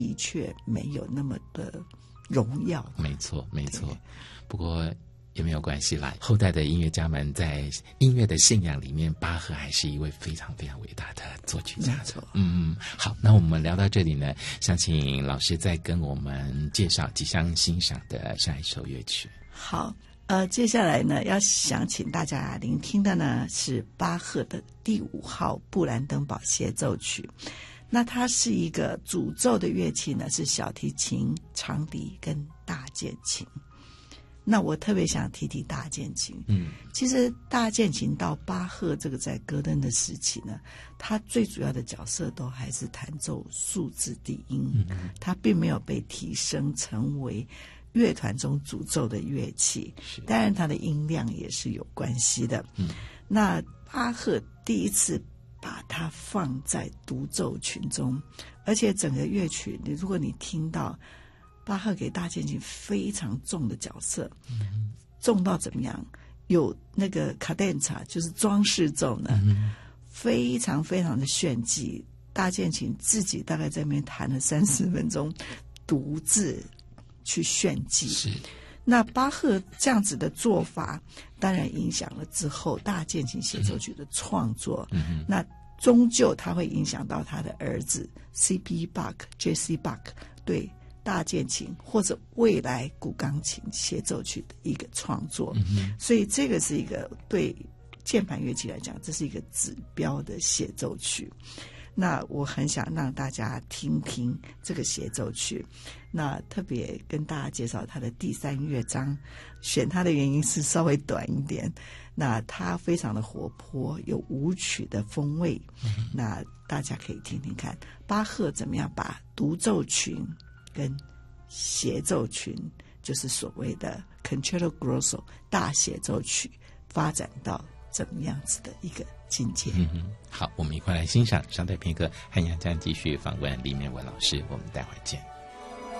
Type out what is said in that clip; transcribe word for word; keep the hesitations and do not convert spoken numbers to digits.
的确没有那么的荣耀。 没错没错，不过也没有关系啦，后代的音乐家们在音乐的信仰里面，巴赫还是一位非常非常伟大的作曲家的。嗯，好，那我们聊到这里呢，想请老师再跟我们介绍即将欣赏的下一首乐曲。 好，呃，接下来呢，要想请大家聆听的呢是巴赫的第五号布兰登堡协奏曲。那它是一个主奏的乐器呢，是小提琴、长笛跟大键琴。那我特别想提提大键琴。嗯，其实大键琴到巴赫这个在戈登的时期呢，他最主要的角色都还是弹奏数字低音，嗯，他并没有被提升成为乐团中主奏的乐器。当然他的音量也是有关系的。嗯，那巴赫第一次把它放在独奏群中，而且整个乐曲，你如果你听到巴赫给大键琴非常重的角色，嗯，重到怎么样？有那个卡denza塔，就是装饰奏呢，嗯，非常非常的炫技。大键琴自己大概在那边弹了三十分钟，独自去炫技。是。那巴赫这样子的做法，当然影响了之后大键琴协奏曲的创作。嗯，那终究他会影响到他的儿子 C P Bach、J C Bach 对大键琴或者未来古钢琴协奏曲的一个创作。嗯，所以这个是一个对键盘乐器来讲，这是一个指标的协奏曲。那我很想让大家听听这个协奏曲，那特别跟大家介绍它的第三乐章。选它的原因是稍微短一点，那它非常的活泼，有舞曲的风味。嗯，那大家可以听听看巴赫怎么样把独奏群跟协奏群，就是所谓的 Concerto Grosso 大协奏曲，发展到怎么样子的一个境界。 嗯，好，我们一块来欣赏。稍待片刻，汉阳将继续访问李美文老师，我们待会儿见。